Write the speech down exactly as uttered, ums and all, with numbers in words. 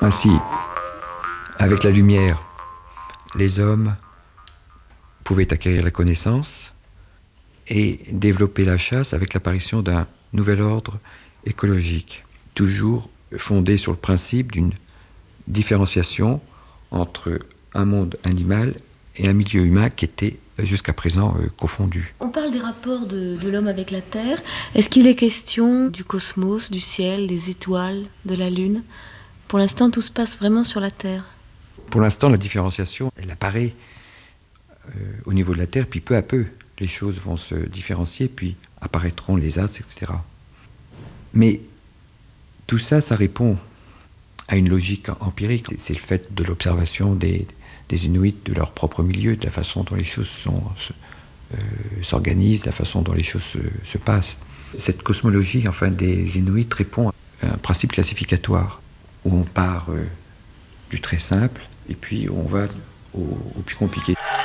Ainsi, avec la lumière, les hommes pouvaient acquérir la connaissance et développer la chasse avec l'apparition d'un nouvel ordre écologique, toujours fondé sur le principe d'une différenciation entre un monde animal et un milieu humain qui était jusqu'à présent euh, confondus. On parle des rapports de, de l'homme avec la Terre. Est-ce qu'il est question du cosmos, du ciel, des étoiles, de la Lune ? Pour l'instant, tout se passe vraiment sur la Terre. Pour l'instant, la différenciation, elle apparaît euh, au niveau de la Terre, puis peu à peu, les choses vont se différencier, puis apparaîtront les astres, et cetera. Mais tout ça, ça répond à une logique empirique. C'est le fait de l'observation des, des Inuits, de leur propre milieu, de la façon dont les choses sont, euh, s'organisent, de la façon dont les choses se, se passent. Cette cosmologie, enfin, des Inuits répond à un principe classificatoire, où on part euh, du très simple, et puis on va au, au plus compliqué.